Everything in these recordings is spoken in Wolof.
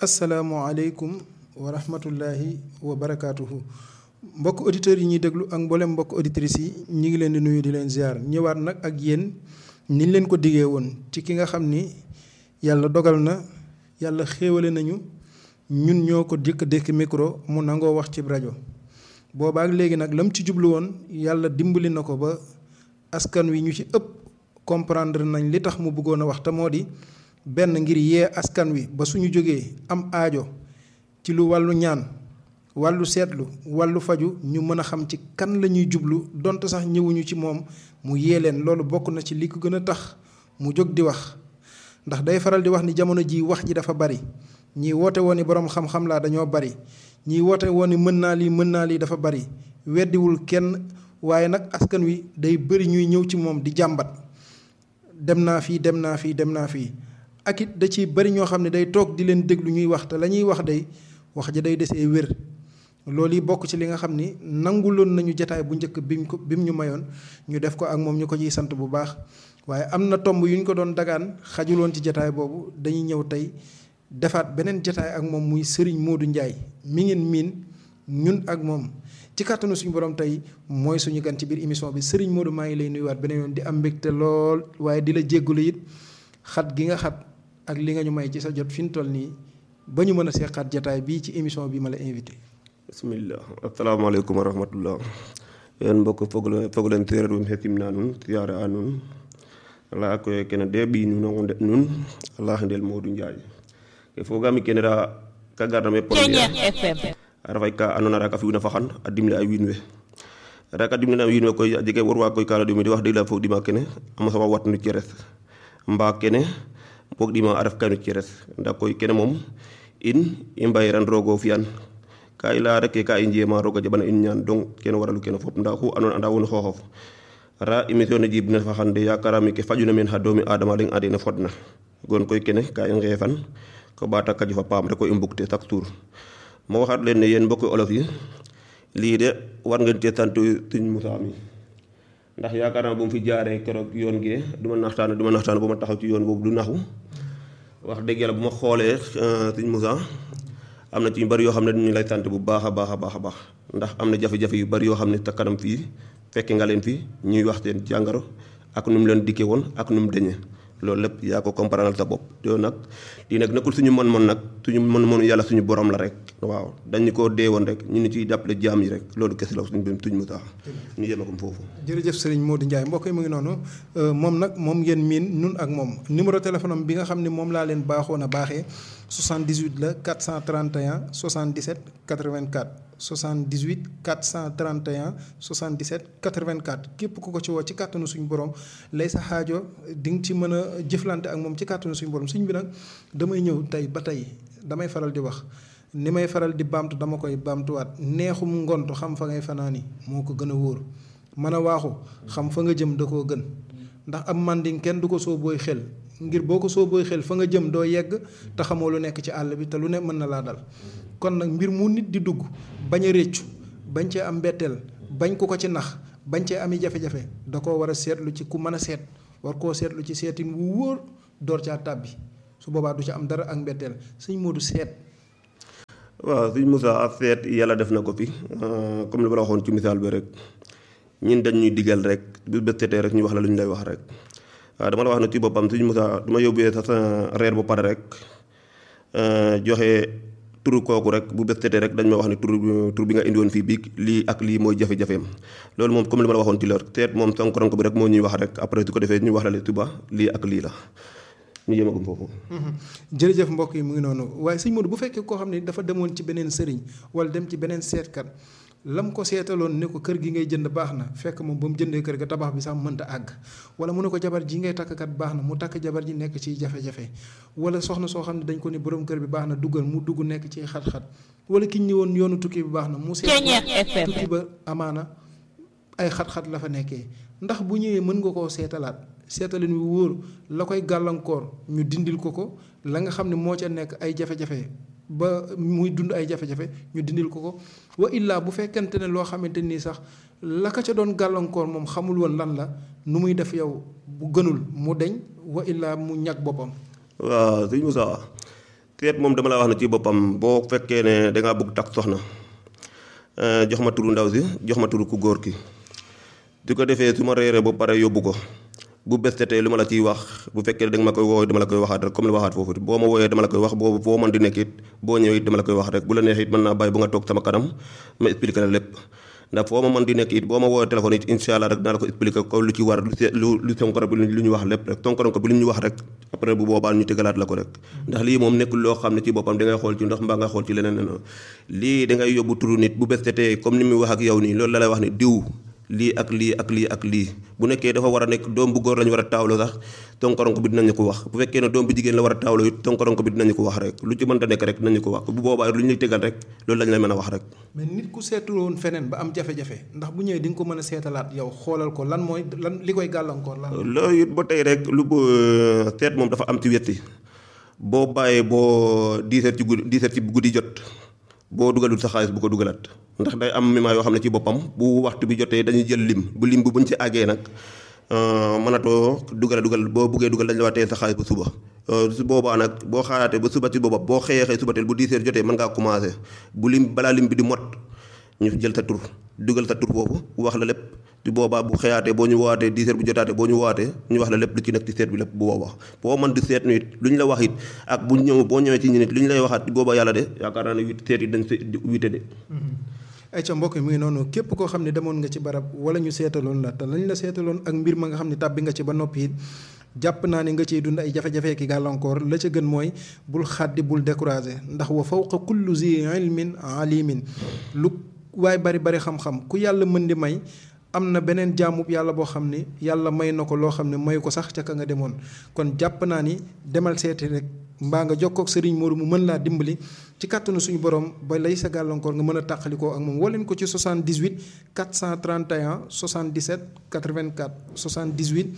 asalaamualeykum wa rahmatullahi wa barakaatuhu mbokk auditeurs yi ñuy déglu ak mboolem mbokk auditrices yi ñu ngi leen di nuyu di leen ziar ñëwaat nag ak yéen niñ leen ko diggee woon ci ki nga xam ni yàlla dogal na yàlla xéewale nañu ñun ñoo ko dékk micro mu nangoo wax ci rajo boobaak léegi nag lam ci jublu woon yàlla dimbali na ko ba askan wi ñu ci ëpp comprendre nañ li tax mu bëggoon a wax te moo di benn ngir yee askan wi ba suñu jógee am aajo ci lu wàllu ñaan wàllu seetlu wàllu faju ñu mën a xam ci kan la ñuy jublu donte sax ñëwuñu ci moom mu yee leen loolu bokk na ci li ko gën a tax mu jóg di wax ndax day faral di wax ni jamono ji wax ji dafa bari ñii woote woon ni boroom xam-xam laa dañoo bari ñii woote woon ni mën naa lii dafa bari weddiwul kenn waaye nag askan wi day bëri ñuy ñëw ci moom di jàmbat dem naa fii ak it da ci bari ñoo xam ne day toog di leen déglu ñuy wax te la ñuy wax wax ja day desee wér loolu yi bokk ci li nga xam ni nanguloon nañu jataay bu njëkk bim ñu mayoon ñu def ko ak moom ñu ko ciy sant bu baax waaye am na tomb yu ñu ko doon dagaan xajuloon ci jataay boobu dañuy ñëw tey defaat beneen jataay ak moom muy Serigne Modou Ndiaye mi ngeen miin ñun ak moom ci kàttanu suñu borom tey mooy suñu gan ci biir émission bi Serigne Modou maa ngi lay nuyuwaat beneen yoon di am mbégte lool waaye di la jéggalu it xat gi nga xat ak li nga ñu may ci sa jot fi ñu toll nii ba ñu mën a seqaat jataay bii ci émission bi ma la invité. bismillah asalaamaaleykum wa rahmatullah yéen mbokk foglen séeréer ɗum hesimna nun siyaare a nun ala koye kene de ɓi nun onde nun ala ndel Modou Ndiaye ke fogami kene ra ka garname premier a refay ka andoona ra ka fi'una faxan a dimle a wiin we raka dimle a wiin we koy a jege warwa koy kala ɗumi di wax dëgg la foog dima kene a mosa wa watnu ceres mbaa kene boog ɗima a ref kayno ceres nda koy kene moom in i mbayiran roogo fi'an ka i leya rek ka i njema roog a jaɓana in ñaan donc kene waralu kene fop nda xu andoona anda won xooxof ra émission ne jib ne faxan de yakarami ke fajuna meen xa doomi adama leŋ ande ne fodna gon koy kene ka i ngeefan ko ɓaata kaju fa paam rek ko i mbugte chaque jour mo waxat leen ne yéen mbokki olof yi lii de war ngeen cee sant Sëñ Moussa mi ndax yaakaar naa bu mu fi jaaree keroog yoon gee duma naxtaan ba ma taxaw ci yoon boobu du naxu wax dëgg yàlla bu ma xoolee Sëñ Moussa am na ci yu bari yoo xam ne dañu lay sant bu baax a baax ndax am na jafe-jafe yu bari yoo xam ne te kanam fii fekke nga leen fi ñuy wax seen jàngaro ak nu mu leen dikkee woon ak nu mu deñee loolu lépp yaa ko comprendre sa bopp yow nag lii nag nekkul suñu mën-mën nag suñu mën-mënu yàlla suñu borom la rek waaw dañu koo dee woon rek ñu ni ciy jàppale jaam yi rek loolu kese la suñu Moussa ñu yema ko foofu. jërëjëf Serigne Modou Ndiaye mbokk yi mu ngi noonu moom ngeen miin nun ak moom numéro téléphone am bi nga xam ne moom laa leen baaxoon a baaxee 78 la 431 77 84 78 431 77 84 képp ku ko ci woo ci kàttanu suñu borom lay sa xaajo di nga ci mën a jëflante ak moom ci kàttanu suñu borom suñ bi nag damay ñëw tey ba tey damay faral di wax ni may faral di baamtu dama koy baamtuwaat neexum ngontu xam fa ngay fanaani moo ko gën a wóor mën a waaxu xam fa nga jëm da koo gën ndax am manding kenn du ko soo booy xel ngir boo ko soo booy xel fa nga jëm doo yegg te xamoo lu nekk ci àll bi te lu ne mën na laa dal kon nag mbir mu nit di dugg bañ a réccu bañ cee am mbetteel bañ ko ci nax bañ cee ami jafe-jafe da koo war a seetlu ci ku mën a seet war koo seetlu ci seetin wu wóor door caa tàbbi su boobaa du ca am dara ak mbetteel Sëñ Modou seet. waaw Sëñ Moussa ak seet yàlla def na ko fi comme li ma la waxoon ci misaal bi rek ñun dañ ñuy digal rek bu bët seetee rek ñu wax la lu ñu lay wax rek waaw dama la wax ne ci boppam Sëñ Moussa du ma yóbbee sa reer ba pare rek joxe. turu kooku rek bu bés seetee rek dañ ma wax ne tur bi nga indi woon fii bii lii ak lii mooy jafe-jafeem loolu moom comme li ma la waxoon ci leer seet moom sonkoronko bi rek moo ñuy wax rek après su ko defee ñu wax la tuba lii ak lii la ñu yemagum foofu. jërëjëf mbokk yi mu ngi noonu waaye Sëñ Modou bu fekkee koo xam ne dafa demoon ci beneen sëriñ wala dem ci beneen seetkat lam ko seetaloon ne ko kër gi ngay jënd baax na fekk moom ba mu jëndee kër ga tabax bi sax mënta àgg wala mu ne ko jabar ji ngay takk kat baax na mu takk jabar ji nekk ci jafe-jafe wala soxna soo xam ne dañ ko ni borom kër bi baax na duggal mu dugg nekk ci xat-xat wala ki ñu woon yoonu tukki bi baax na mu seet tukki ba amaana ay xat-xat la fa nekkee ndax bu ñëwee mën nga koo seetalaat seetalin wu wóor la koy gàllankoor ñu dindil ko la nga xam ne moo ca nekk ay jafe-jafe ba muy dund ay jafe-jafe ñu dindil ko wa illaa bu fekkente ne loo xamante nii sax la ka ca doon gàllankoor moom xamul woon lan la nu muy def yow bu gënul mu deñ wa illaa mu ñàkk boppam. waaw Sëñ Moussa seet moom dama la wax ne ci boppam boo fekkee ne dangaa bëgg takk soxna jox ma turu ndaw si jox ma turu ku góor ki di ko defee su ma reeree ba pare yóbbu ko bu bestetee lu ma la ciy wax bu fekkee ne da nga ma koy woo dama la koy waxaat rek comme li waxaat foofu boo ma wooyee dama la koy wax boobu foo mën di nekk it boo ñëwee it dama la koy wax rek bu la neex it mën naa bàyyi bu nga toog sama kanam ma expliqué la lépp ndax foo ma mën di nekk it boo ma woowee téléphone it incha allah rek dinaa la ko expliqué ko lu ci war lu Sonkoro bi lu ñu wax lépp rek Sonkoro ko bi lu ñu wax rek après bu boobaa ñu tegalaat la ko rek ndax lii moom nekkul loo xam ne ci boppam da ngay xool ci ndox mbaa nga xool ci leneen lii da ngay yóbbu turu nit bu bestetee comme ni muy wax ak yow nii loolu la lay wax ne diw lii ak lii ak lii ak lii bu nekkee dafa war a nekk doom bu góor lañu war a taawloo sax tonkoronko bi dinañu ko wax bu fekkee ne doom bu jigéen la war a taawloo it tonkoronko bi dinañu ko wax rek lu ci mënta nekk rek dinañu ko wax bu boobaa lu ñuy tegal rek loolu lañ lay mën a wax rek. mais nit ku seetuloon feneen ba am jafe-jafe ndax bu ñëwee di nga ko mën a seetalaat yow xoolal ko lan mooy lan li koy gàllankoor lan. loolu it ba tey rek lu seet moom dafa am ci wetti boo bàyyee boo 10 heures ci guddi jot boo dugalul sa xaalis bu ko dugalaat ndax day am moment yoo xam ne ci boppam bu waxtu bi jotee dañuy jël lim bu lim bu buñ ci àggee nag mënatoo dugal boo buggee dugal dañ la waa teel sa xaalis bu suba su boobaa nag boo xaaraatee ba suba ci booba boo xëyee suba teel bu 10 heures jotee mën ngaa commencé bu lim balaa lim bi di mot ñu jël sa tur dugal sa tur boobu wax la lépp ci boobaa bu xëyaatee boo ñu waatee 10 heures bu jotaatee boo ñu waatee ñu wax la lépp lu ci nekk ci seet bi lépp bu boobaa boo mën di seet nit lu ñu la wax it ak bu ñëw boo ñëwee ci ñu nit lu ñu lay waxaat ci boobaa yàlla de yaakaar naa ne seet yi dañ wite de. ay ca mbokk mi ngi noonu képp koo xam ne demoon nga ci barab wala ñu seetaloon la te lañ la seetaloon ak mbir ma nga xam ne tàbbi nga ci ba noppi it jàpp naa ne nga ciy dund ay jafe-jafe ki gàllankoor la ca gën mooy bul xaddi bul découragé ndax wa fawqa kullu zi ilmin alimin lu waay bari xam-xam ku yàlla mën di may am na beneen jaamub yàlla boo xam ne yàlla may na ko loo xam ne may ko sax ca ka nga demoon kon jàpp naa ni demal seeti rek mbaa nga jokkoo ak Serigne Modou mu mën laa dimbali ci kàttanu suñu borom ba lay sa gàllankoor nga mën a tàqalikoo ak moom woo leen ko ci 78 431 77 84 78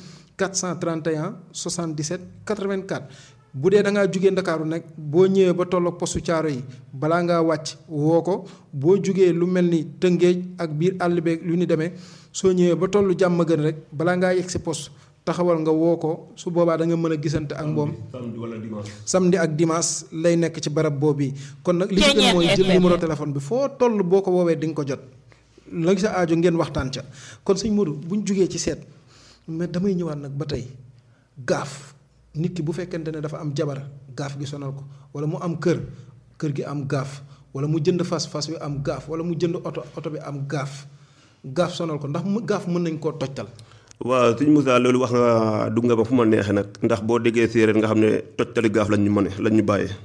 431 77 84 bu dee da ngaa jugee Ndakaaru nag boo ñëwee ba tolloog postu caaro yi balaa ngaa wàcc woo ko boo jugee lu mel ni Tëngéej ak biir àll beeg lu ni demee soo ñëwee ba tollu jàmm gën rek balaa ngaa yegg si poste taxawal nga woo ko su boobaa da nga mën a gisante ak moom samedi ak dimanche lay nekk ci barab boobu kon nag li ci gën mooy jël numéro téléphone bi foo toll boo ko woowee di nga ko jot la sa aajo ngeen waxtaan ca kon sëñ Modou bu ñu jugee ci seet mais damay ñëwaat nag ba tey gaaf nit ki bu fekkente ne dafa am jabar gaaf gi sonal ko wala mu am kër gi am gaaf wala mu jënd fas wi am gaaf wala mu jënd oto bi am gaaf sonal ko ndax gaaf mën nañ koo tojtal. waaw sëñ Moussa loolu wax nga dugg nga ba fu ma neexee nag ndax boo déggee séeréer nga xam ne tojtali gaaf lañ ñu mëne lañ ñu bàyyee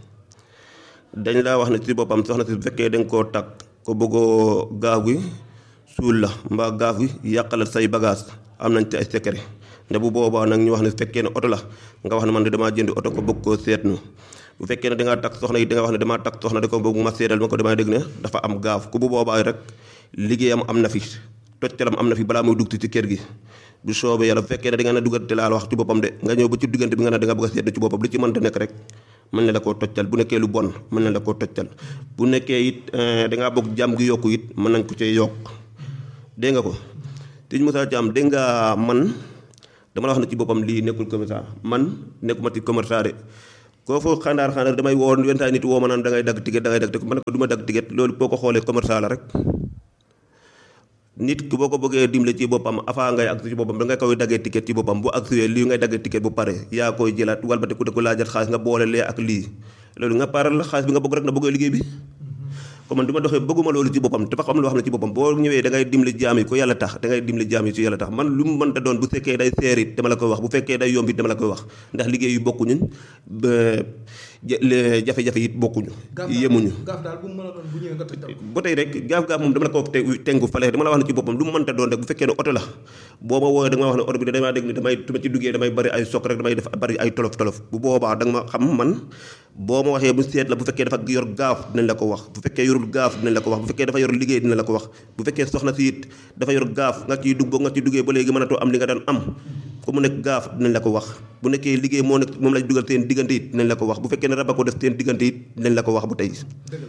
dañ laa wax ne ci boppam soxna si bu fekkee da nga koo takk ko bëggoo gaaf gi suul la mbaa gaaf gi yàqalal say bagage am nañ ci ay secret ndax bu boobaa nag ñu wax ne su fekkee ne oto la nga wax ne man de damaa jënd oto ko bëgg koo seetlu bu fekkee ne dangaa takk soxna yi da nga wax ne damaa takk soxna da ko bëgg ma seetal ma ko damay dégg ne dafa am gaaf ku bu boobaa rek liggéeyam am na fi tojtalam am na fi balaa muy dugg ci kër gi bu soobee yàlla bu fekkee ne da nga ne duggante laa wax ci boppam de nga ñëw ba ci diggante bi nga ne da nga bëgg a seetlu ci boppam lu ci mënta nekk rek mën na la koo tojtal bu nekkee lu bon mën na la koo tojtal bu nekkee it dangaa bëgg jàmm gi yokku it mën nañ ko cee yokk dégg nga ko Sëñ Moussa Thiam dégg nga man dama la wax ne ci boppam lii nekkul commerçant man nekkuma ci commerçant de koo foo xandaar damay woo wentaay nit woo ma naan da ngay dagg ticket man ko du ma dagg ticket loolu boo ko xoolee commerçant la rek nit ki boo ko bëggee dimbale ci boppam avant ngay ak ci boppam da ngay koy daggee ticket ci boppam bu agsiwee lii ngay daggee ticket bu pare yaa koy jëlaat walbati ku de ko laajat xaalis nga boole lee ak lii loolu nga paral la xaalis bi nga bëgg rek na bëggee liggéey bi comme man du ma doxee bëgguma loolu ci boppam dafa xam loo xam ne ci boppam boo ñëwee da ngay dimbali jaam yi ko yàlla tax da ngay dimbali jaam yi ci yàlla tax man lu mu mënta doon bu fekkee day seer it dama la koy wax bu fekkee day yomb it dama la koy wax ndax liggéey yu bokkuñu jafe-jafe it bokkuñu yemuñu gaaf daal bu mu mën a doon bu ñëwee nga toj ba tey rek gaaf moom dama la ko tengu fale dama la wax ne ci boppam lu mu mënta doon rek bu fekkee ne oto la boo ma woowee da nga ma wax ne oto bi damaa dégg ni damay tuma ci duggee damay bari ay sok rek damay def bari ay tolof bu boobaa da nga ma xam man boo ma waxee bu seet la bu fekkee dafa yor gaaf dinañ la ko wax bu fekkee yorul gaaf dinañ la ko wax bu fekkee dafa yor liggéey dinañ la ko wax bu fekkee soxna si it dafa yor gaaf nga ciy duggee ba léegi mënatoo am li nga daan am ku mu nekk gaaf dinañ la ko wax bu nekkee liggéey moom lañ dugal seen diggante it dinañ la ko wax bu fekkee ne raba ko def seen diggante it dinañ la ko wax bu tey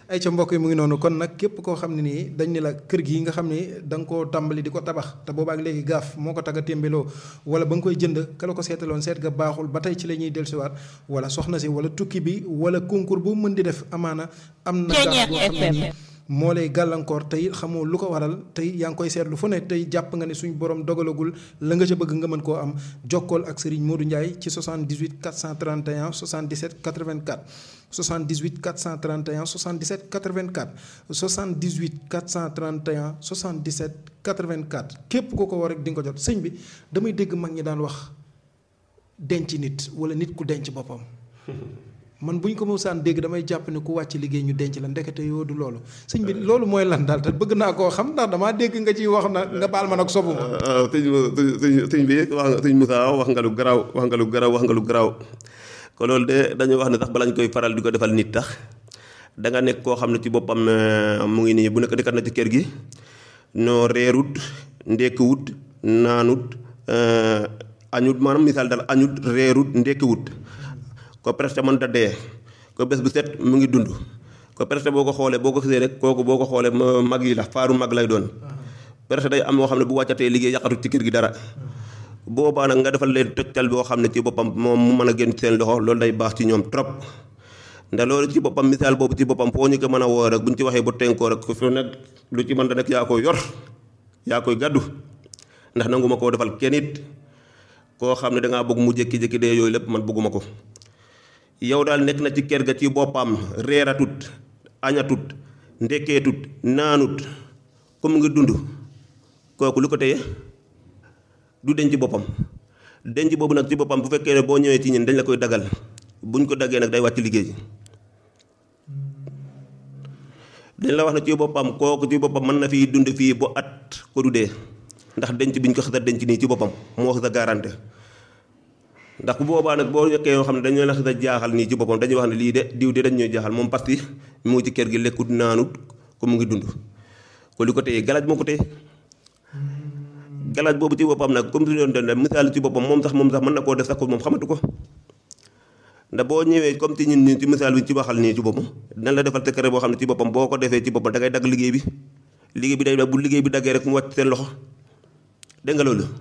ay ca mbokk yi mu ngi noonu kon nag képp koo xam ne nii dañ ne la kër gi nga xam ni da nga koo tàmbali di ko tabax te boobaak léegi gaaf moo ko tagga témbeloo wala ba nga koy jënd ka la ko seetaloon seet ga baaxul ba tey ci la ñuy dellusiwaat wala soxna si wala tukki bi wala concours bu mën di def amaana am na gaaf boo xam ne nii moo lay gàllankoor tey xamoo lu ko waral tey yaa ngi koy seetlu fu ne tey jàpp nga ne suñ borom dogalagul la nga ca bëgg nga mën koo am jokkool ak Serigne Modou Ndiaye ci 78 431 77 84 78 431 77 84 78 431 77 84 képp ku ko war rek di nga ko jot sëñ bi damay dégg mag ñi daan wax denc nit wala nit ku denc boppam man bu ñu ko mosaan dégg damay jàpp ne ku wàcc liggéey ñu denc la ndekete yoo du loolu sëñ bi loolu mooy lan daal te bëgg naa koo xam ndax damaa dégg nga ciy wax na nga baal ma nag sobu ma. sëñ bi wax nga sëñ Moussa wax nga lu garaaw wax nga lu garaaw ko loolu de dañuy wax ne sax bala ñu koy faral di ko defal nit tax da nga nekk koo xam ne ci boppam mu ngi nii bu nekk dikkat na ci kër gi noo reerut ndekkiwut naanut añut maanaam misaal daal añut reerut ndekkiwut ko presque mën ta dee ko bés bu set mu ngi dund ko presque boo ko xoolee boo ko gisee rek kooku boo ko xoolee mag yi la faaru mag lay doon presque day am moo xam ne bu wàccatee liggéey yàqatu ci kër gi dara boobaa nag nga defal leen tëccal boo xam ne ci boppam moom mu mën a génn seen loxo loolu day baax ci ñoom trop ndax loolu ci boppam misaal boobu ci boppam foo ñu ko mën a woo rek bu ñu ci waxee ba tenkoo rek su nekk lu ci mën da nekk yaa koy yor yaa koy gàddu ndax nangu ma koo defal kenn it koo xam ne dangaa bëgg mu jékki-jékki dee yooyu lépp man bëgguma ko yow daal nekk na ci kër ga ci boppam reeratut añatut ndekkeetut naanut ko mu ngi dund kooku lu ko téye du denc boppam denc boobu nag ci boppam bu fekkee ne boo ñëwee ci ñun dañ la koy dagal buñ ko daggee nag day wàcc liggéey dañ la wax ne ci boppam kooku ci boppam mën na fii dund fii bu at ko du dee ndax denc biñ ko xasa denc nii ci boppam moo xasa garanté ndax bu boobaa nag boo nekkee yoo xam ne dañoo la xasa jaaxal nii ci boppam dañuy wax ne lii de diw de dañ ñuy jaaxal moom parce que mu ngi ci kër gi lekkut naanut ko mu ngi dund ko li ko téye galaaj moo ko téye galaaj boobu ci boppam nag comme si doon doon misaal ci boppam moom sax mën na koo def sax ko moom xamatu ko ndax boo ñëwee comme ci ñun nii ci misaal bi ci waxal nii ci boppam dina la defal secret boo xam ne ci boppam boo ko defee ci boppam da ngay dagg liggéey bi day bu liggéey bi daggee rek mu wàcc seen loxo dégg nga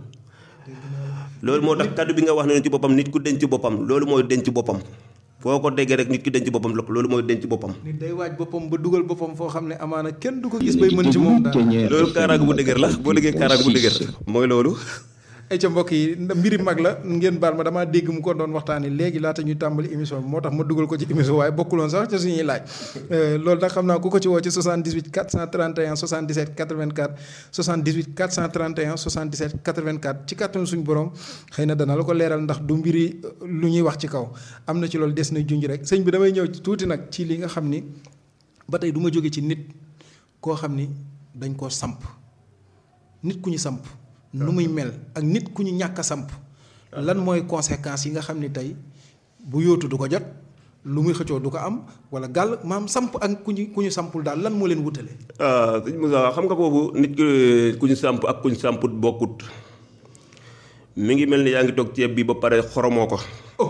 loolu moo tax kàddu bi nga wax ne ci boppam nit ku denc boppam loolu mooy denc boppam foo ko déggee rek nit ki denc boppam loolu mooy denc boppam. nit day waaj boppam ba dugal boppam foo xam ne amaana kenn du ko gis bay mën ci moom daal loolu kaaraange bu dëgër la boo déggee kaaraange bu dëgër mooy loolu. ay ca mbokk yi mbiri mag la ngeen baal ma damaa dégg mu ko doon waxtaanee léegi laata ñuy tàmbali émission bi moo tax ma dugal ko ci émission waaye bokkuloon sax ca suñuy laaj loolu nag xam naa ku ko ci woo ci 78 431 77 84 78 431 77 84 ci kàttanu suñu borom xëy na dana la ko leeral ndax du mbiri lu ñuy wax ci kaw am na ci loolu des na junj rek sëñ bi damay ñëw tuuti nag ci li nga xam ni ba tey du ma jóge ci nit koo xam ni dañ koo samp nit ku ñu samp nu muy mel ak nit ku ñu ñàkk a samp lan mooy conséquences yi nga xam ni tey bu yóotu du ko jot lu muy xëccoo du ko am wala gàll maam samp ak ku ñu sampul daal lan moo leen wutale sëñ Moussa xam nga boobu nit ku ñu samp ak ku ñu samput bokkut mi ngi mel ni yaa ngi toog ceeb bi ba pare xoromoo ko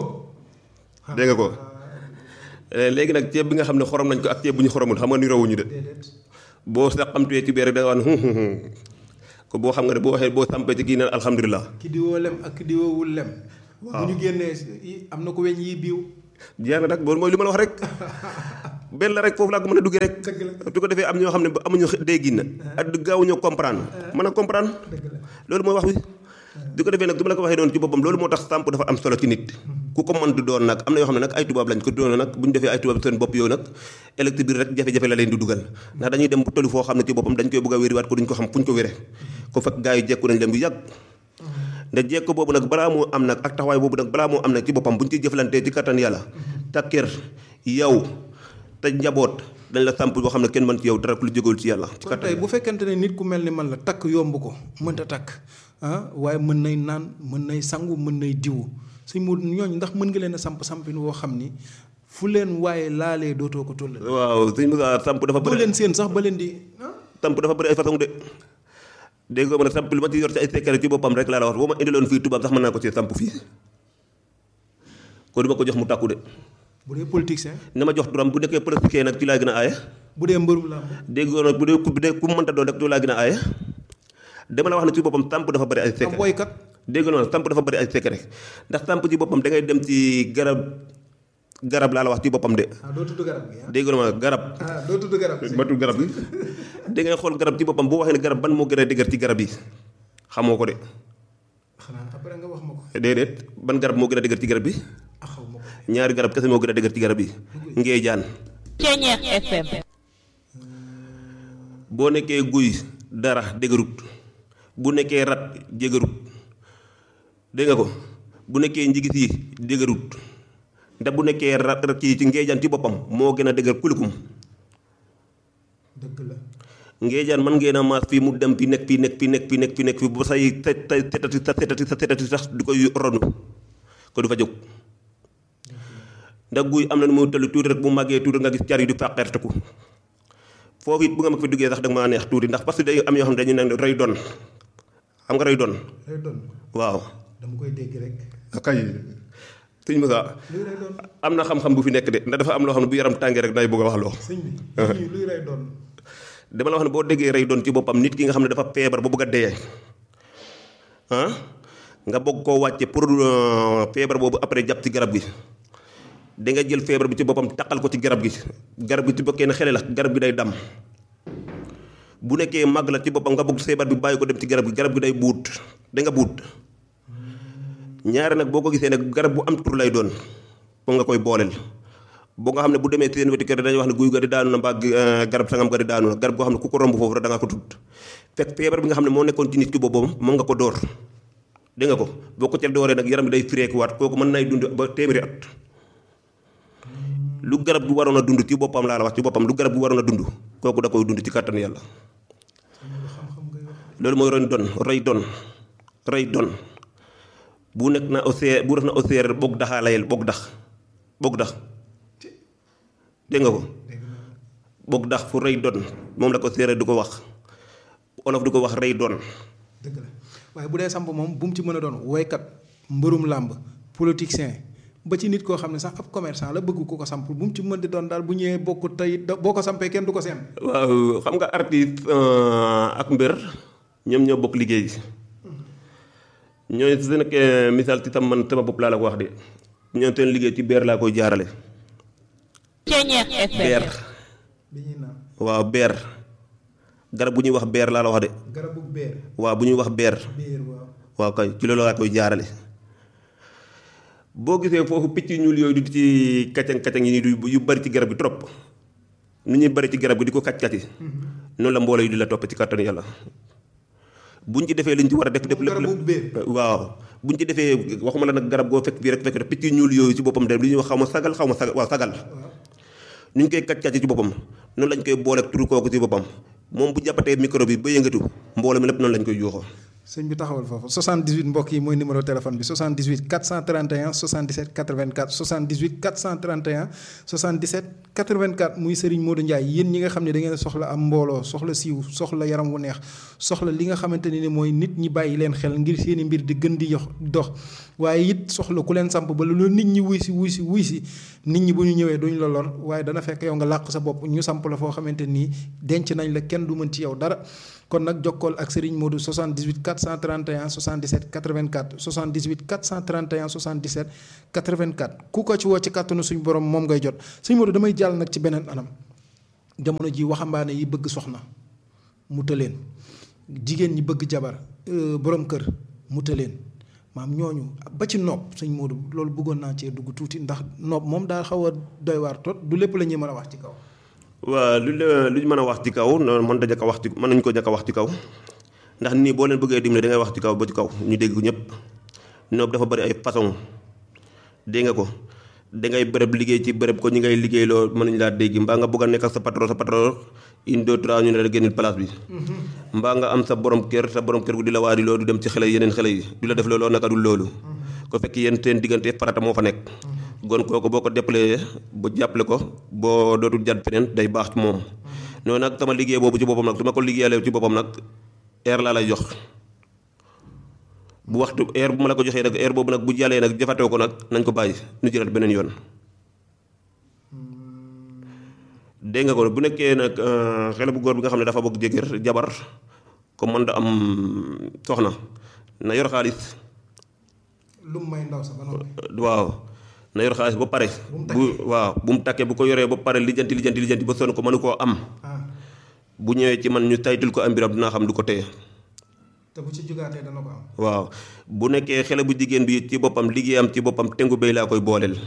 dégg nga ko léegi nag ceeb bi nga xam ne xorom nañ ko ak ceeb bu ñu xoromul xam nga ni rawuñu de boo sax xamtuwee ci biir rek da nga waan ko boo xam nga ne boo waxee boo sampee ci kii naan alhamdulilah. ki diwoo lem ak ki diwoowul lem. waaw bu ñu génnee am na ko weñ yi biiw. jeex na nag loolu mooy li ma la wax rek benn la rek foofu laa ko mën a duggee rek. su ko defee am ñoo xam ne amuñu déggin na. ak gaawuñu comprendre. mën a comprendre. loolu mooy wax bi. du ko defee nag du ma la ko waxee noonu ci boppam loolu moo tax samp dafa am solo ci nit. ku ko mën di doon nag am na yoo xam ne nag ay tubaab lañ ko doon nag bu ñu defee ay tubaab seen bopp yow nag électrique bi rek jafe-jafe la leen di dugal ndax dañuy dem bu tollu foo xam ne ci boppam dañ koy bëgg a wériwaat ko duñ ko xam fu ñu ko wére ko fekk gars yi jekku nañ leen bu yàgg ndax jekko boobu nag balaa moo am nag ak taxawaay boobu nag balaa moo am nag ci boppam bu ñu ciy jëflantee ci kattan yàlla takkër yow te njaboot dañ la samp boo xam ne kenn mën ci yow dara lu jógul ci yàlla ci kattan tey bu fekkente ne nit ku mel ni man la takk yomb ko mënta takk waaye mën nay naan mën nay sangu mën nay diwu suñ mu ñooñu ndax mën nga leen a sampin woo xam ni fu leen waaye laalee dootoo ko toll. waaw suñ Moussa samp dafa bëri. boo leen seen sax ba leen di. samp dafa bëri ay façon de dégg nga ma ne samp li ma ci yor ci ay secret ci boppam rek laa la wax boo ma indiloon fii tubaab sax mën naa ko ci samp fii ko du ma ko jox mu tàkku de. bu dee politicien. na ma jox turam bu nekkee politicien nag ci laa gën a aaye. bu dee mbërum làmb déggoo nag bu dee ku mënta doon rek du laa gën a aaye dama la wax ne ci boppam tàmp dafa bari ay secret am woykat dégg nga tàmp dafa bari ay secret ndax tàmp ci boppam da ngay dem ci garab laa la wax ci boppam de. doo tudd garab gi dégg nga ma garab. doo tudd garab gi. ba tudd garab gi da ngay xool garab ci boppam boo waxee ne garab ban moo gën a dëgër ci garab yi xamoo ko de. xanaa après nga wax ma ko. déedéet ban garab moo gën a dëgër ci garab yi. xaw ma ko. ñaari garab kese moo gën a dëgër ci garab yi. ngee jaan. Ceeñeex FM. boo nekkee guy dara dëgërut bu nekkee rat jëgërut dégg nga ko bu nekkee njigis yi dëgërut ndax bu nekkee rat ci ngeejaan ci boppam moo gën a dëgër kulikum. dëgg la. ngeejaan man ngeen a maas fii mu dem fi nekk fi ba say setati sax du koy ronu ko du fa jóg ndax guy am na nu muy tollu tuuti rek bu màggee tuuti nga gis car yi du fàqerteku foofu it bu nga ma fi duggee sax da nga maa neex tuuti ndax parce que day am yoo xam ne dañu ne rey doon xam nga rey doon. rey doon waaw. dama koy dégg rek. kay sëñ Moussa am na xam-xam bu fi nekk de ndax dafa am loo xam ne bu yaram tàngee rek day bëgg a wax loo. sëñ bi luy rey doon. dama la wax ne boo déggee rey doon ci boppam nit ki nga xam ne dafa feebar ba bëgg a dee nga bëgg koo wàcce pour feebar boobu après jàpp ci garab gi da nga jël feebar bi ci boppam taqal ko ci garab gi ci bokkee ne xele la garab gi day dam bu nekkee màgg la ci boppam nga bëgg feebar bi bàyyi ko dem ci garab gi day buut da nga buut ñaare nag boo ko gisee nag garab bu am tur lay doon moom nga koy booleel boo nga xam ne bu demee seen wetu kër dañuy wax ne guy ga di daanu na mbaa garab sangam ga di daanu na garab goo xam ne ku ko romb foofu rek da nga ko tudd fekk feebar bi nga xam ne moo nekkoon ci nit ki boppam moom nga ko door dégg nga ko boo ko ca dooree nag yaram bi day fireekuwaat kooku mën nay dund ba téeméeri at lu garab gi waroon a dund ci boppam laa la wax ci boppam lu garab gi waroon a dund kooku da koy dund ci kàttan yàlla loolu mooy rey don bu nekk na bu def na au séeréer boog daxaa layel boog dax dégg nga ko boog dax fu rey don moom la ko séeréer du ko wax olof du ko wax rey don. dëgg la waaye bu dee samp moom bu mu ci mën a doon woykat mbërum làmb politicien ba ci nit koo xam ne sax ab commerçant la bëgg ko samp bu mu ci mën di doon daal bu ñëwee bokk tey boo ko sampee kenn du ko seen. waaw xam nga artiste ak mbër ñoom ñoo bokk liggéey ñooy su nekkee misaal ci tam man sama bopp laa la ko wax de ñoom seen liggéey ci beer laa koy jaarale. Ceeñeex FM. beer. bi ñuy naan. waaw beer garab bu ñuy wax beer laa la wax de. garabu beer. waaw bu ñuy wax beer. beer waaw. waaw kay ci loolu laa koy jaarale. boo gisee foofu picc ñuul yooyu di ci kacang-kacang yi yu bari ci garab gi trop nu ñuy bari ci garab gi di ko kacc-kacc noonu la mbooloo yi di la topp ci kàttanu yàlla buñ ci defee liñ ci war a def lépp waaw buñ ci defee waxuma la nag garab goo fekk bii rek fekk picc ñuul yooyu ci boppam de li ñuy wax xaw ma sagal waaw sagal nu ñu koy kacc-kacc ci boppam noonu lañ koy booleeg turu kooku ci boppam moom bu jàppatee micro bi ba yëngatu mbooloo mi lépp noonu lañ koy yuuxoo. sëñ bi taxawal foofu 78 mbokk yi mooy numéro téléphone bi 78 431 77 84 78 431 77 84 muy Serigne Modou Ndiaye yéen ñi nga xam ne da ngeen soxla am mbooloo soxla siiw soxla yaram wu neex soxla li nga xamante ni mooy nit ñi bàyyi leen xel ngir seeni mbir di gën di dox waaye it soxla ku leen samp ba lu nit ñi wuy si nit ñi bu ñu ñëwee duñ la lor waaye dana fekk yow nga làq sa bopp ñu samp la foo xamante nii denc nañ la kenn du mën ci yow dara kon nag jokkool ak Serigne Modou 78 431 77 84 78 431 77 84 ku ko ci woo ci kàttanu suñu borom moom ngay jot Serigne Modou damay jàll nag ci beneen anam jamono ji waxambaane yi bëgg soxna mu tëleen jigéen ñi bëgg jabar borom kër mu tëleen maam ñooñu ba ci nopp Serigne Modou loolu bëggoon naa cee dugg tuuti ndax nopp moom daa xaw a doy waar tot du lépp la ñuy mën a wax ci kaw. waaw lu ñu mën a wax ci kaw mën nañu ko njëkk a wax ci kaw ndax nii boo leen bëggee dimbali da ngay wax ci kaw ba ci kaw ñu dégg ñëpp noob dafa bari ay façon dégg nga ko da ngay bërëb liggéey ci bërëb ko ñi ngay liggéey loo mën nañu laa dégg mbaa nga bëgg a nekk ak sa patron une deux trois ñu ne la génnil place bi mbaa nga am sa borom kër gu di la waadi loo du dem ci xale yeneen xale yi du la def looloo naka dul loolu ko fekk yéen seen diggante farata moo fa nekk gon kooku boo ko déployé ba jàppale ko boo dootul jàdd feneen day baax ci moom noonu nag sama liggéey boobu ci boppam nag su ma ko liggéeyalee ci boppam nag heure laa lay jox bu waxtu heure bu ma la ko joxee nag heure boobu nag bu jàllee nag jëfatoo ko nag nañ ko bàyyi nu jëlaat beneen yoon dégg nga ko bu nekkee nag xale bu góor bi nga xam ne dafa bëgg jëkkër jabar comme man da am soxna na yor xaalis lu mu may ndaw sa ba noppi. waaw na yor xaalis ba pare bu mu takkee bu ko yoree ba pare lijjanti ba sonn ko mënu koo am bu ñëwee ci man ñu taytul ko am mbiram dinaa xam du ko téye te bu ci jugaatee dana ko am. waaw bu nekkee xale bu jigéen bi ci boppam liggéeyam ci boppam tengu béy laa koy booleel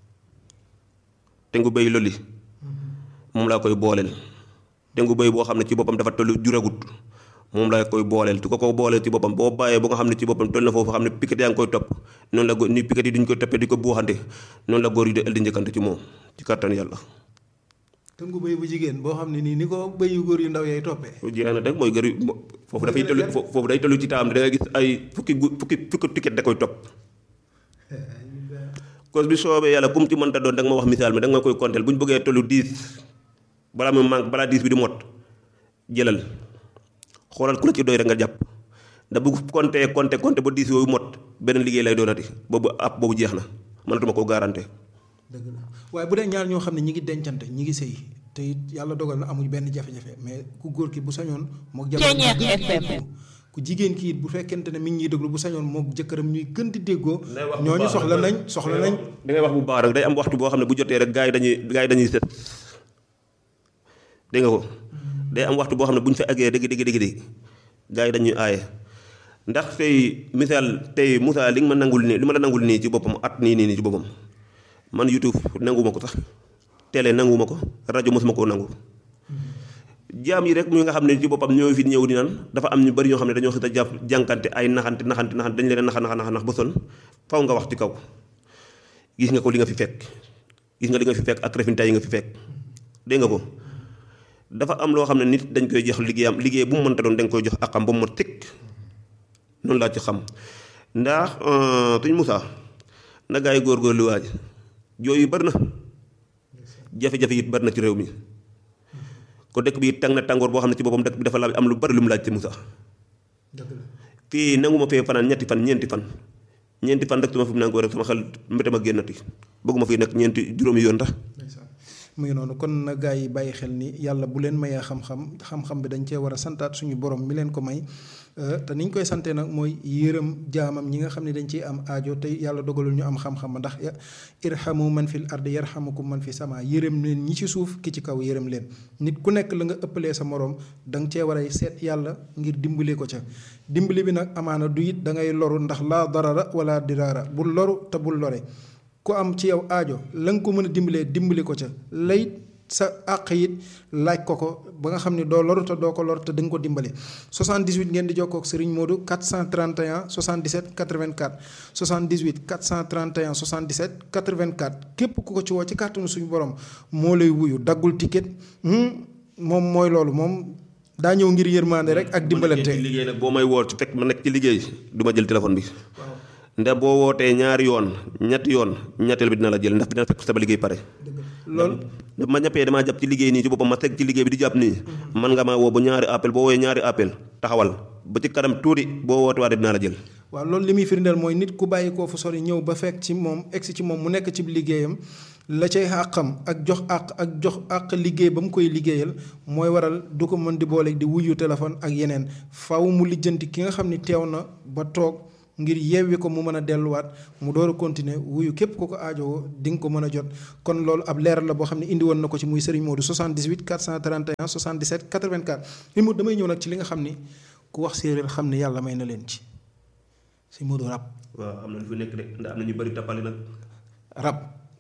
tengu béy loli moom laa koy booleel tengu béy boo xam ne ci boppam dafa tollu juragut moom laa koy booleel tu ko booleel ci boppam boo bàyyee ba nga xam ne ci boppam toll na foofu xam ne piquet yaa ngi koy topp noonu la ni piquet yi duñ koy toppee di ko buuxante noonu la góor yi di ëldi njëkkante ci moom ci kattan yàlla. tëngu béy bu jigéen boo xam ne nii ni ko béy yu góor yu ndaw yay toppee. jeex na rek mooy gër foofu dafay toll foofu day tollu ci taam da ngay gis ay fukki ticket da koy topp. cause bi soobee yàlla kum ci mënta doon da nga ma wax misaal mi da nga ma koy konteel bu ñu bëggee tollu 10 balaa muy manque balaa 10 bi di mot jëlal xoolal ku la ci doy rek nga jàpp da bu compter ba 10 yooyu mot beneen liggéey lay doonati boobu app boobu jeex na mënatuma koo garanté. dëgg la waaye bu dee ñaar ñoo xam ne ñi ngi dencante ñi ngi sëy te it yàlla dogal na amuñ benn jafe-jafe mais ku góor ki bu sañoon mook jabar ku jigéen ki it bu fekkente ne mi ngi ñuy déglu bu sañoon mook jëkkëram ñuy gën di déggoo ñooñu soxla nañ da ngay wax bu baax rek day am waxtu boo xam ne bu jotee rek gaa yi dañuy set dégg nga ko day am waxtu boo xam ne bu ñu fa eggee dégg gaa yi dañuy aaye ndax tey misaal tey Moussa li nga ma nangul nii li ma la nangul nii ci boppam at nii ci boppam man YouTube nanguma ko sax télé nanguma ko rajo mosuma koo nangu jaam yi rek muy nga xam ne ci boppam ñoo fi ñëw di naan dafa am ñu bari ñoo xam ne dañoo xis a jàpp jànkante ay naxante dañ leen nax ba son faw nga wax ci kaw gis nga ko li nga fi fekk ak refinta yi nga fi fekk dégg nga ko dafa am loo xam ne nit dañ koy jox liggéey bu mu mënta doon dañ koy jox akam ba mu mot tëkk noonu laa ci xam ndax tuñ Moussa na gaa yi góorgóorlu waaj jooyu bari na jafe-jafe it bari na ci réew mi ko dëkk bi tàng na tàngoor boo xam ne ci boppam dëkk bi dafa laaj am lu bari lu mu laaj ci Moussa fii nanguma fee fanaan ñeenti fan rek su ma fi nangoo rek sama xel mbéte ma génnati bëgguma fii nag juróomi yoon tax mu ngi noonu kon na gaa yi bàyyi xel ni yàlla bu leen mayee xam-xam bi dañ cee war a santaat suñu borom mi leen ko may te niñ koy sante nag mooy yërëm jaamam ñi nga xam ne dañ ciy am aajo te yàlla dogalul ñu am xam-xam ndax irhamu man fil ardi yarhamukum man fi sama yërëm leen ñi ci suuf ki ci kaw yërëm leen nit ku nekk la nga ëppalee sa morom da nga cee war a seet yàlla ngir dimbali ko ca dimbali bi nag amaana du it da ngay loru ndax laa darara wala diraara bul loru te bul lore ku am ci yow aajo la nga ko mën a dimbali ko ca lay sa àq it laaj ko ba nga xam ne doo loru te doo ko lor te da nga ko dimbali 78 ngeen di jokkoo ak Serigne Modou 431 77 84 78 431 77 84 képp ku ko ci woo ci kàttanu suñu borom moo lay wuyu daggul ticket moom mooy loolu moom daa ñëw ngir yërmande rek ak dimbalante. ci liggéey nag boo may woo ci fekk ma nekk ci liggéey du ma jël téléphone bi. ndax boo wootee ñaari yoon ñetti yoon ñetteel bi dina la jël ndax dina fekk sama liggéey pare. loolu ma ñappee damaa jàpp ci liggéey nii ci boppam ma teg ci liggéey bi di jàpp nii man nga maa woo ba ñaari appel boo woowee ñaari appel taxawal ba ci kanam tuuti boo woote waatee dinaa la jël. waaw loolu li muy firndeel mooy nit ku bàyyi koo fu sori ñëw ba fekk ci moom egsi ci moom mu nekk ci liggéeyam la cay àqam ak jox àq liggéey ba mu koy liggéeyal mooy waral du ko mën di boole di wuyu téléphone ak yeneen faw mu lijjanti ki nga xam ni teew na ba toog ngir yewwi ko mu mën a delluwaat mu door a continuer wuyu képp ku ko aajowoo di nga ko mën a jot kon loolu ab leeral la boo xam ne indi woon na ko ci muy Serigne Modou 78 431 77 84 li mu damay ñëw nag ci li nga xam ni ku wax séeréer xam ne yàlla may na leen ci si Modou rab. waaw am na lu fi nekk de ndax am na ñu bari tappali nag. rab.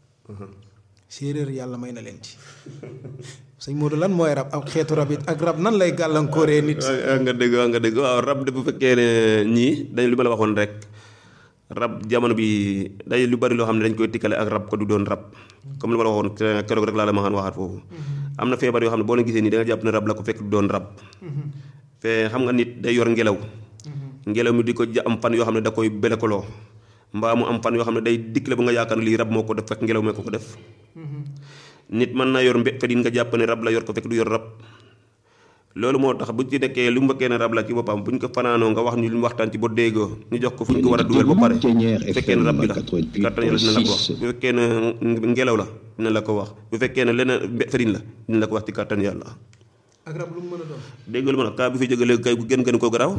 séeréer yàlla may na leen ci sëñ Modou lan mooy rab ak xeetu rab it ak rab nan lay gàllankooree nit. nga dégg waaw rab de bu fekkee ne ñii dañ li ma la waxoon rek rab jamono bi day lu bari loo xam ne dañ koy tikkale ak rab ko du doon rab comme li ma la waxoon keroog rek laa la ma waxaat foofu. am na feebar yoo xam ne boo leen gisee nii da nga jàpp ne rab la ko fekk du doon rab. fee xam nga nit day yor ngelaw. ngelaw mi di ko am fan yoo xam ne da koy belekoloo mbaa mu am fan yoo xam ne day dikkale ba nga yaakaar ne lii rab moo ko def fekk ngelaw mee ko def. nit mën naa yor fedin nga jàpp ne rab la yor ko fekk du yor rab loolu moo tax bu ci nekkee lu mu fekkee ne rab la ci boppam bu ñu ko fanaanoo nga wax ñu lu mu waxtaan ci ba déggoo ñu jox ko fu ñu ko war a dugal ba pare bu fekkee ne rab bi la kàttan yàlla dina la ko wax bu fekkee ne ngelaw la dina la ko wax bu fekkee ne leneen fëriñ la dina la ko wax ci kàttan yàlla. ak rab lu mu mën a doon. déggal ma nag kaa bi fi jóge léegi kay bu gën ko garaaw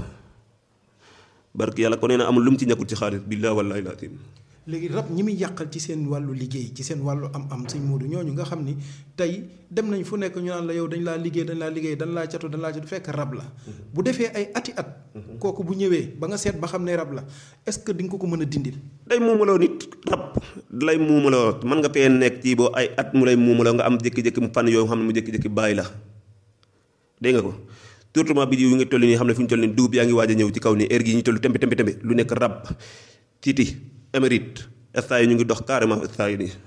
barki yàlla ko nee na amul lu mu ci ñàkkul ci xaalis billaahi wallaahi laatim. léegi rab ñi muy yàqal ci seen wàllu liggéey ci seen wàllu am sëñ Modou ñooñu nga xam ni tey dem nañ fu nekk ñu naan la yow dañ laa liggéey dañ laa catu fekk rab la bu defee ay ati at kooku bu ñëwee ba nga seet ba xam ne rab la est-ce que di nga ko mën a dindil. day muumaloo nit rab lay muumaloo mën nga fee nekk ci boo ay at mu lay muumaloo nga am jékki-jékki mu fan yoo xam ne mu jékki-jékki bàyyi la dégg nga ko surtout bi yu ngi toll nii xam ne fi ñu toll nii dugub yaa ngi waaj a ñëw ci kaw nii heure gi ñu toll tembe lu nekk rab tiiti émérite instant yi ñu ngi dox carrément instant yi nii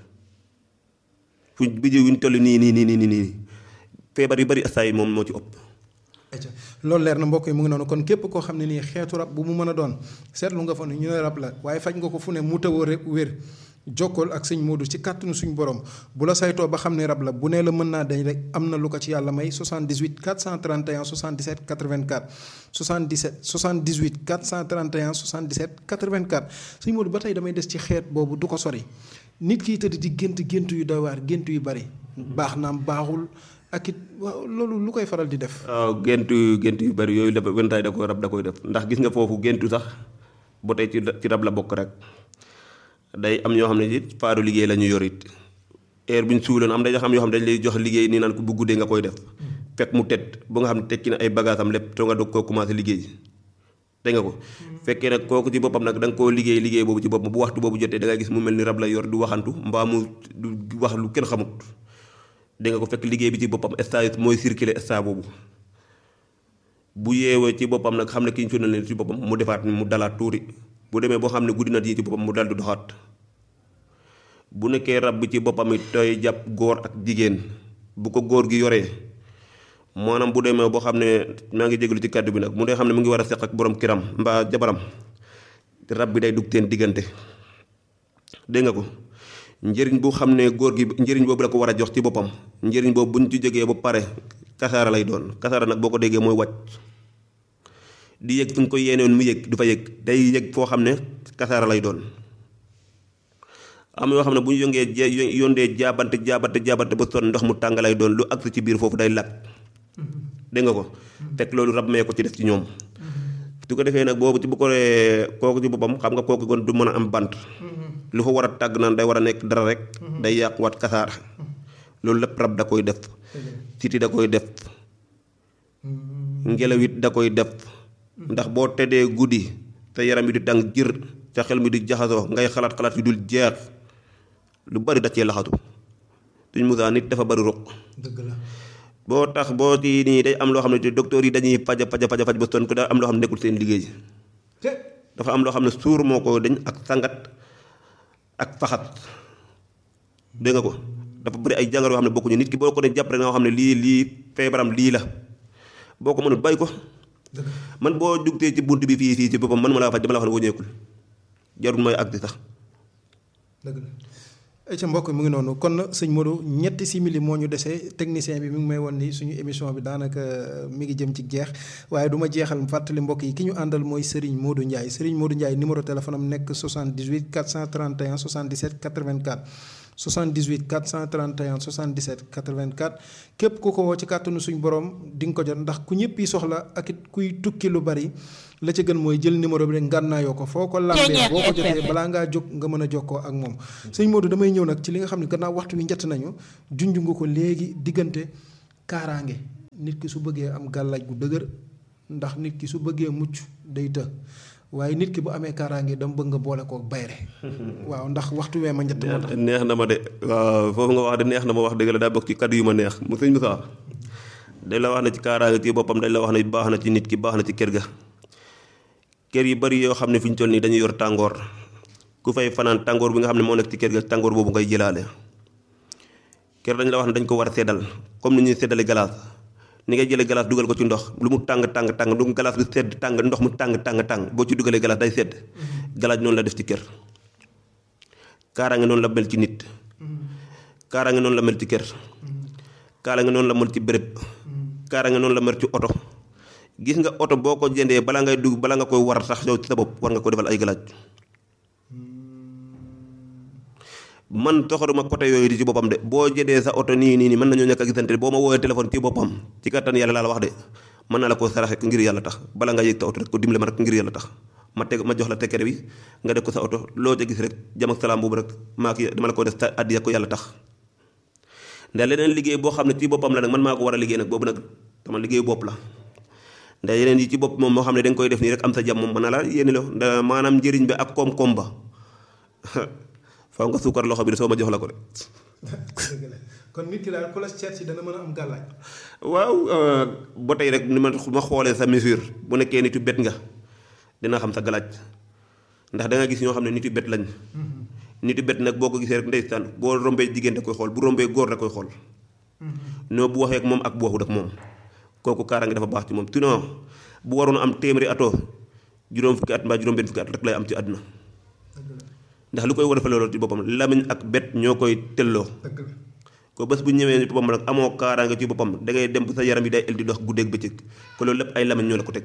fu bidiw yu ñu toll nii feebar yu bari instant yi moom moo ci ëpp. loolu leer na mbokk yi mu ngi noonu kon képp koo xam ne nii xeetu rab bu mu mën a doon seetlu nga fa ne ñu ne rab la waaye faj nga ko fu ne mu tawoo rek wér jokkool ak sëñ Modou ci kàttanu suñu borom bu la saytoo ba xam ne rab la bu nee la mën naa dañ rek am na lu ko ci yàlla may 78 431 77 84 77 78 431 77 84 sëñ Modou ba tey damay des ci xeet boobu du ko sori nit kiy tëdd di gént yu doy waar gént yu bari baax naam baaxul ak it waaw loolu lu koy faral di def. waaw gént yu bari yooyu dafa wentaay da koy rab da koy def ndax gis nga foofu géntu sax ba tey ci rab la bokk rek. day am ñoo xam ne it faaru liggéey la ñu yor it heure bu ñu suuloon am day xam yoo xam ne dañ lay jox liggéey nii naan ko bu guddee nga koy def fekk mu tedd ba nga xam ne tekki na ay bagage am lépp to nga doog koo commencé liggéey dégg nga ko fekkee nag kooku ci boppam nag da nga koo liggéey boobu ci boppam bu waxtu boobu jotee da ngay gis mu mel ni rab la yor du waxantu mbaa mu du wax lu kenn xamut dégg nga ko fekk liggéey bi ci boppam stage mooy circuler stage boobu bu yeewee ci boppam nag xam ne ki ñu sonal leen ci boppam mu defaat mu dalaat tuuti bu demee boo xam ne guddi na yi ci boppam mu dal du doxaat bu nekkee rab bi ci boppam it tey jàpp góor ak jigéen bu ko góor gi yoree maanaam bu demee boo xam ne maa ngi jégalu ci kàddu bi nag mu dee xam ne mu ngi war a seq ak borom kiram mbaa jabaram rab bi day dugg seen diggante dégg nga ko njëriñ bu xam ne góor gi njëriñ boobu la ko war a jox ci boppam njëriñ boobu buñ ci jógee ba pare kasaara lay doon kasaara nag boo ko déggee mooy wàcc di yëg fu ñu ko yéenoon mu yëg du fa yëg day yëg foo xam ne kasaara lay doon am yoo xam ne bu ñu yondee jaabante ba sonn ndox mu tàng lay doon lu agsi ci biir foofu day lakk dégg nga ko fekk loolu rab mee ko ci def ci ñoom su ko defee nag boobu ci bu ko kooku ci boppam xam nga kooku kon du mën a am bant lu fa war a tàgg naan day war a nekk dara rek day yàquwaat kasaara loolu lépp rab da koy def siti da koy def ngelaw it da koy def ndax boo tëddee guddi te yaram bi di tàng jër te xel mi di jaxasoo ngay xalaat yu dul jeex lu bari da cee laxatu suñ musaa nit dafa bari ruq dëgg la boo tax boo ci nii day am loo xam ne docteur yi dañuy faj ba sonn ko daa am loo xam ne nekkul seen liggéey dafa am loo xam ne suur moo ko dañ ak sangat ak faxat dégg nga ko dafa bari ay jàngar yoo xam ne bokkuñu nit ki boo ko ne jàpp rek nga xam ne lii feebaram lii la boo ko mënul bàyyi ko man boo dugtee ci bunt bi fii ci boppam man ma laa faj dama la wax ne wëñeekul jarul mooy àgg sax dëgg la ay ca mbokk mi ngi noonu kon sëñ Modou ñetti simili moo ñu desee technicien bi mi ngi may won ni suñu émission bi daanaka mi ngi jëm ci jeex waaye du ma jeexal fàttali mbokk yi ki ñu àndal mooy Serigne Modou Ndiaye Serigne Modou Ndiaye numéro téléphone am nekk 78 431 77 84 78 431 77 84 képp ku ko woo ci kàttanu suñ borom di nga ko jot ndax ku ñëpp yi soxla ak it kuy tukki lu bari la ca gën mooy jël numéro bi rek ngànnaayoo ko foo ko lambee boo ko jotee balaa ngaa jóg nga mën a jokkoo ak moom sëñ Modou damay ñëw nag ci li nga xam ne gannaaw waxtu wi njëtt nañu junj nga ko léegi diggante kaaraange nit ki su bëggee am gàllaaj gu dëgër ndax nit ki su bëggee mucc day të waaye nit ki bu amee kaaraange dama bëgg nga boole koo bayre waaw ndax waxtu wee ma njëtt moo tax neex na ma de waaw foofu nga wax de neex na ma wax dëgg la daa bokk ci kaddu yu ma neex mu sëñ Moussa dañ la wax na ci kaaraange ci boppam dañ la wax ne baax na ci nit ki baax na ci kër ga kër yu bari yoo xam ne fi ñu toll nii dañuy yor tàngoor ku fay fanaan tàngoor bi nga xam ne moo nekk ci kër ga tàngoor boobu ngay jëlaale kër dañ la wax ne dañ ko war a seddal comme ni ñuy seddale galaas ni ngay jëlee galaas dugal ko ci ndox lu mu tàng lu mu galaas bi sedd tàng ndox mu tàng boo ci dugalee galaas day sedd galaas noonu la def ci kër kaaraange noonu la mel ci nit kaaraange noonu la mel ci kër kaaraange noonu la mel ci béréb kaaraange noonu la mer ci oto gis nga oto boo ko jëndee bala ngay dugg bala nga koy war sax yow ci sa bopp war nga ko defal ay galaaj man soxoruma côté yooyu di ci boppam de boo jëndee sa oto nii mën nañoo ñàkk a gisante boo ma woowee téléphone ci boppam ci kattan yàlla laa la wax de mën naa la koo saraxe ngir yàlla tax bala nga yëg sa oto rek ko dimbale ma rek ngir yàlla tax ma jox la tekkere bi nga def ko sa oto loo ca gis rek jàmm ak salaam boobu rek maa ki dama la ko def addiya ko yàlla tax ndax leneen liggéey boo xam ne ci boppam la nag man maa ko war a liggéey nag boobu nag dama liggéey bopp la ndax yeneen yi ci bopp moom moo xam ne da nga koy def nii rek am sa jàmm moom mën na la yéene la ndax maanaam njëriñ bi ak koom-koom ba faaw nga suukar loxo bi de soo ma jox la ko de. kon nit ki daal ku la seet si dana mën a am gàllaaj. waaw ba tey rek ni ma xoolee sa mesure bu nekkee nitu bet nga dina xam sa galaaj ndax da nga gis ñoo xam ne nitu bet lañ. nitu bet nag boo ko gisee rek ndeysaan boo rombee jigéen da koy xool bu rombee góor da koy xool. noo bu waxee ak moom ak bu waxut ak moom kooku kaaraange dafa baax ci moom sinon bu waroon am téeméeri atoo juróom fukki at mbaa juróom benn fukki at rek lay am ci àdduna. ndax lu koy war a fa loolu ci boppam lamiñ ak bet ñoo koy telloo. ko bés bu ñëwee ci boppam nag amoo kaaraange ci boppam da ngay dem sa yaram yi day el di dox guddeeg bëccëg ko loolu lépp ay lamiñ ñoo la ko teg.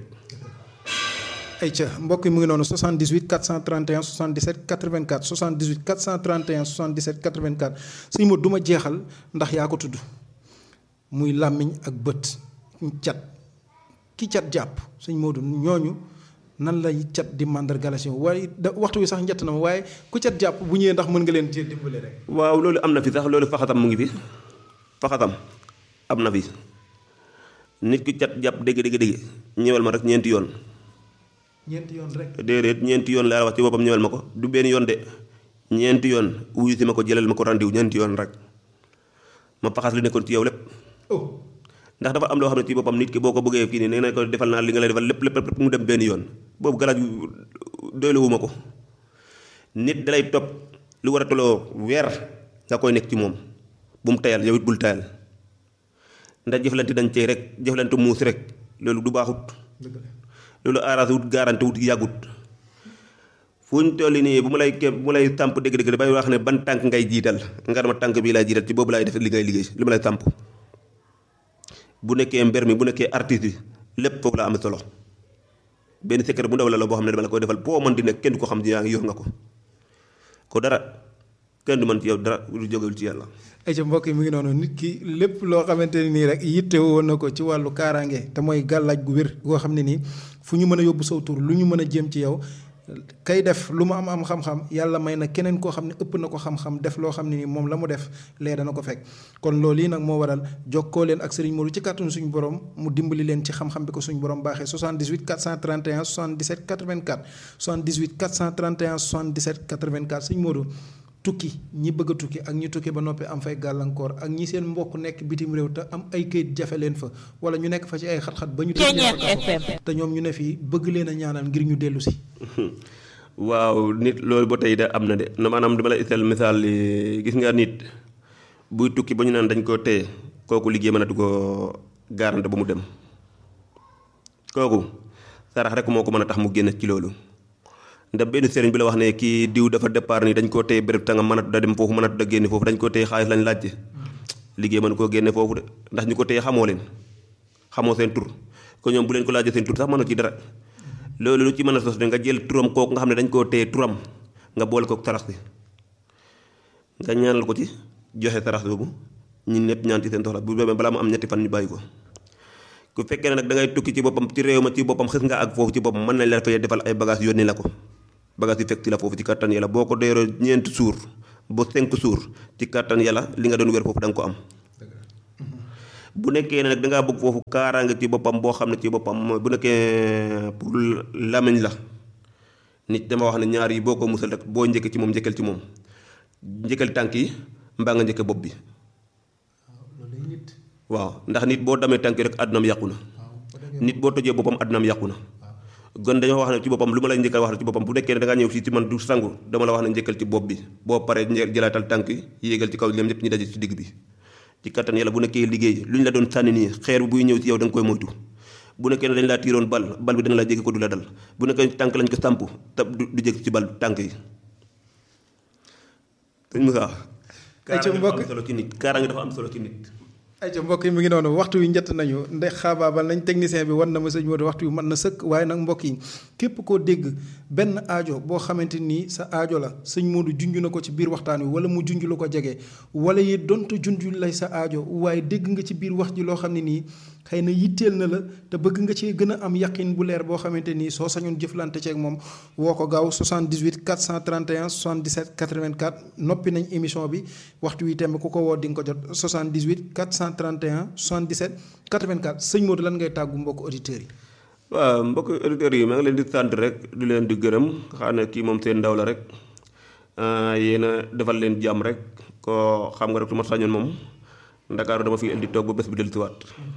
ayca mbokk yi mu ngi noonu 78 431 77 84 78 431 77 84 suñu mot du ma jeexal ndax yaa ko tudd muy làmmiñ ak bët cat ki cat jàpp suñu Modou ñooñu nan lay cat di mandargalation waaye waxtu wi sax njett na ma waaye ku cat jàpp bu ñëwee ndax mën nga leen ci dimbale rek. waaw loolu am na fi sax loolu faxatam mu ngi fi faxatam am na fi nit ku cat jàpp dégg ñëwal ma rek ñeenti yoon. ñeenti yoon rek. déedéet ñeenti yoon laa wax ci boppam ñëwal ma ko du benn yoon de ñeenti yoon wuyu si ma ko jëlal ma ko rendiw ñeenti yoon rek ma faxas li nekkoon ci yow lépp. ndax dafa am loo xam ne ci boppam nit ki boo ko bëggee kii nii nee na ko defal naa li nga lay defal lépp mu dem benn yoon boobu galaaj doyluwuma ko nit dalay topp lu war a tolloo weer nga koy nekk ci moom bu mu tayal yow it bul tayal ndax jëflante dañ cey rek jëflante muus rek loolu du baaxut loolu arrangé wut garanti wut yàggut fu ñu toll nii bu mu lay tàmp dégg-dégg bay wax ne ban tànk ngay jiital nga dama tànk bii laay jiital ci boobu laay def li ngay liggéey li ma lay tàmp bu nekkee mber mi bu nekkee artiste yi lépp foofu la am solo benn secret bu ndaw la boo xam ne dama la koy defal boo mën di nekk kenn du ko xam di yaa ngi yor nga ko dara kenn du mën ci yow dara lu jógewul ci yàlla. ay ca mbokk yi mu ngi noonu nit ki lépp loo xamante ne nii rek yitte woon na ko ci wàllu kaaraange te mooy gàllaaj gu wér goo xam ne nii fu ñu mën a yóbbu saw tur lu ñu mën a jéem ci yow kay def lu mu am xam-xam yàlla may na keneen koo xam ne ëpp na ko xam-xam def loo xam ne nii moom la mu def lee dana ko fekk kon loolu yi nag moo waral jokkoo leen ak Serigne Modou ci kàttanu suñu borom mu dimbali leen ci xam-xam bi ko suñu borom baaxee 78 431 77 84 78 431 77 84 Serigne Modou tukki ñi bëgg a tukki ak ñi tukki ba noppi am fay gàllankoor ak ñi seen mbokk nekk bitim réew te am ay këyit jafe leen fa wala ñu nekk fa ci ay xat-xat ba ñu te ñoom ñu ne fii bëgg leen a ñaanal ngir ñu dellu si. waaw nit loolu ba tey da am na de na maanaam dama la isal misaal gis nga nit buy tukki ba ñu naan dañ koo téye kooku liggéey mënatu ko garante ba mu dem kooku sarax rek moo ko mën a tax mu génn ci loolu ndax benn sëriñ bi la wax ne kii diw dafa départ nii dañ koo téye béréb ta nga mënatu da dem foofu mënatu da génne foofu dañ koo téye xaalis lañ laajte liggéey mën koo génne foofu de ndax ñu ko téye xamoo leen xamoo seen tur ko ñoom bu leen ko laajee seen tur sax mënatu ci dara loolu lu ci mën a sos de nga jël turam kooku nga xam ne dañ koo téye turam nga boole ko sarax si nga ñaanal ko ci joxe sarax boobu ñun ñëpp ñaan ci seen soxla bu boobaa balaa mu am ñetti fan ñu bàyyi ko ku fekkee ne nag da ngay tukki ci boppam ci réew ma ci boppam xës nga ak foofu ci boppam mën nañ la fay defal ay bagages yónni la ko bagages yi fekk ci la foofu ci kattan yàlla boo ko doyoroo 4 jours ba 5 jours ci kattan yàlla li nga doon wér foofu da nga ko am bu nekkee ne nag dangaa bëgg foofu kaaraange ci boppam boo xam ne ci boppam bu nekkee pour lamiñ la nit dama wax ne ñaar yi boo ko musal rek boo njëkk ci moom njëkkal ci moom njëkkal tànk yi mbaa nga njëkk bopp bi waaw ndax nit boo damee tànk yi rek àddunaam yàqu na nit boo tojee boppam àddunaam yàqu na kon dañoo wax ne ci boppam lu ma lay njëkkal wax ne ci boppam bu nekkee ne dangaa ñëw fii ci man du sangu dama la wax ne njëkkal ci bopp bi boo paree jëlaatal tànk yi yéegal ci kaw ñoom ñëpp ñu daje ci digg bi ci kattan yàlla bu nekkee liggéey lu ñu la doon sànni nii xeer bi buy ñëw ci yow da nga koy moytu bu nekkee ne dañ laa tiiroon bal bi dana la jéggi ko du la dal bu nekkee tànk lañ ko sàmp te du jéggi ci bal tànk yi sëñ Moussa kaaraange dafa am solo ci nit ayca mbokk yi mu ngi noonu waxtu wi njëtt nañu ndax xaabaabal nañ technicien bi wan na ma sëñ Modou waxtu wi mën na sëkk waaye nag mbokk yi képp koo dégg benn aajo boo xamante nii sa aajo la sëñ Modou junj na ko ci biir waxtaan wi wala mu junj la ko jege wala yi donte junj lay sa aajo waaye dégg nga ci biir wax ji loo xam ne nii xëy na yitteel na la te bëgg nga cee gën a am yaqin bu leer boo xamante nii soo sañoon jëflante ceeg moom woo ko gaaw 78 431 77 84 noppi nañ émission bi waxtu wi temb ku ko woo di nga ko jot 78 431 77 84 sëñ Modou lan ngay tàggu mbokk auditeurs yi. waaw mbokk auditeurs yi maa ngi leen di sant rek di leen di gërëm xam ne kii moom seen ndaw la rek yéen a defal leen jàmm rek ko xam nga rek su ma sañoon moom Ndakaaru dama fi indi toog ba bés bi dellusiwaat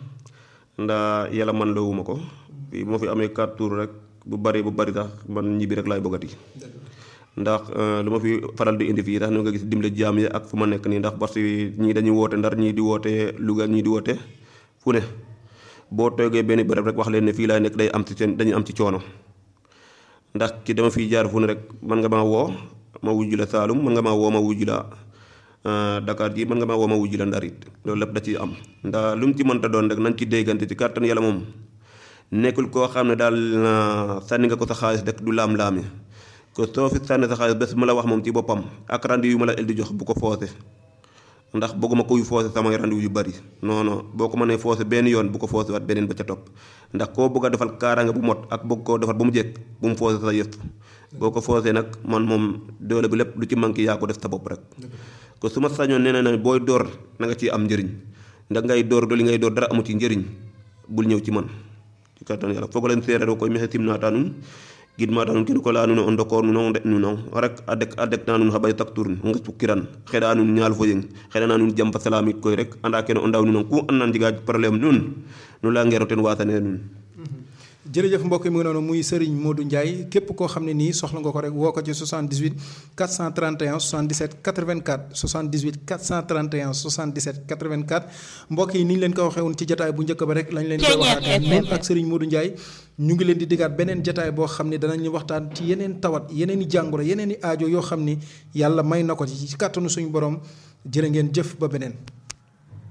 ndax yàlla man loowuma ko fii bu ma fi amee 4 tours rek bu bari sax man ñibbi rek laay bëggati ndax lu ma fi faral di indi fii tax nga gis dimbale jaam yi ak fu ma nekk nii ndax parce que ñii dañuy woote Ndar ñii di woote Louga ñii di woote fu ne boo toogee benn bërëb rek wax leen ne fii laay nekk dañuy am ci coono ndax ki dama fiy jaar fu ne rek man nga maa woo ma wujju la Saalum man nga maa woo ma wujju la Dakar ji mën nga maa woo ma wujju la Ndar it loolu lépp da ciy am ndax lu mu ci mënta doon rek nañ ci déggante ci kàttan yàlla moom nekkul koo xam ne daal sànni nga ko sa xaalis rek du laam-laami ko soo fi sànni sa xaalis bés ma la wax moom ci boppam ak rendi yu ma la el di jox bu ko foose ndax bëgguma koy foose samay rendi yu bari non boo ko mënee foose benn yoon bu ko foose waat beneen ba ca topp ndax koo bëgg a defal kaaraange bu mot ak bëgg koo defal bu mu jekk bu mu foose sa yëpp boo ko foosee nag man moom doole bi lépp lu ci manqué yaa ko def sa bopp rek ko su ma sañoon nee na booy door na nga ciy am njëriñ ndax ngay door do li ngay door dara amu ci njëriñ bul ñëw ci man ci kattan yàlla foog leen seereer koy mexe simnaata nun gidmaata nun kene ko laya nuun o ndokoor nuno nde nuno rek a dek na nuun xa ɓay tak turn nges pukiran xeɗa nuun ñaal fo yeng xeɗana nuun jam fa salamit koy rek anda kene o ndaw nuun ku an na njega problème nuun nu leya ngero ten wasane nuun jërëjëf mbokk mi ngi noonu muy Serigne Modou Ndiaye képp koo xam ne nii soxla nga ko rek woo ko ci 78 431 77 84 78 431 77 84 mbokk yi ni ñu leen ko waxee woon ci jataay bu njëkk ba rek lañ leen koy waxaat noonu ak Serigne Modou Ndiaye ñu ngi leen di diggaat beneen jataay boo xam ne danañu waxtaan ci yeneen tawat yeneen i jàngoro yeneen i aajo yoo xam ni yàlla may na ko ci kàttanu suñu borom jërë ngeen jëf ba beneen